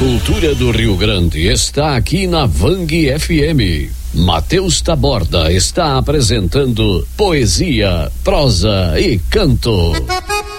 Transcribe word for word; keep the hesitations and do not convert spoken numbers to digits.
cultura do Rio Grande está aqui na Vang F M. Matheus Taborda está apresentando poesia, prosa e canto.